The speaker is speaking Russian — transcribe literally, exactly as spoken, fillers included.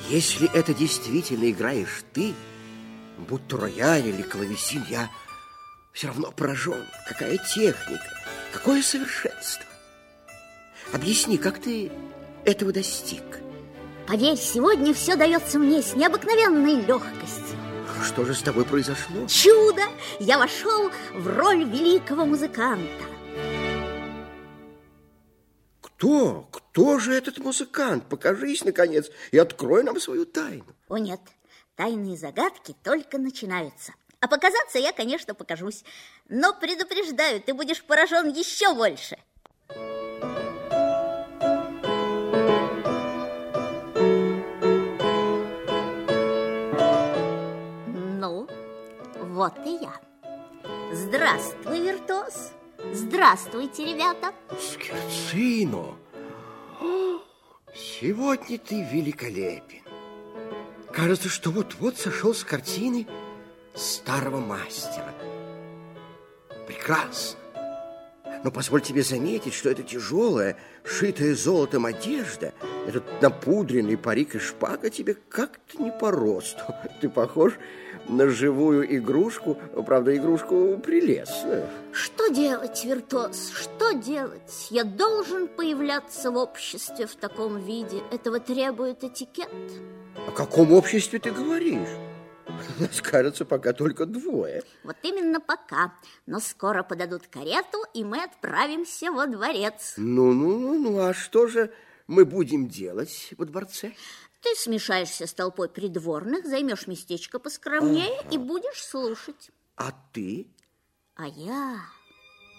Если это действительно играешь ты, будь то рояль или клавесин, я все равно поражен. Какая техника, какое совершенство. Объясни, как ты этого достиг? Поверь, сегодня все дается мне с необыкновенной легкостью. Что же с тобой произошло? Чудо! Я вошел в роль великого музыканта. Кто? Кто же этот музыкант? Покажись, наконец, и открой нам свою тайну. О, нет, тайные загадки только начинаются. А показаться я, конечно, покажусь. Но предупреждаю, ты будешь поражен еще больше. Ну, вот и я. Здравствуй, виртуоз. Здравствуйте, ребята. Скерцино, сегодня ты великолепен. Кажется, что вот-вот сошел с картины старого мастера. Прекрасно. Но позволь тебе заметить, что эта тяжелая, шитая золотом одежда, этот напудренный парик и шпага тебе как-то не по росту. Ты похож на живую игрушку, правда, игрушку прелестную. Что делать, виртуоз, что делать? Я должен появляться в обществе в таком виде. Этого требует этикет. О каком обществе ты говоришь? Нас, кажется, пока только двое. Вот именно пока. Но скоро подадут карету, и мы отправимся во дворец. Ну-ну-ну, а что же мы будем делать во дворце? Ты смешаешься с толпой придворных, займешь местечко поскромнее, ага, и будешь слушать. А ты? А я...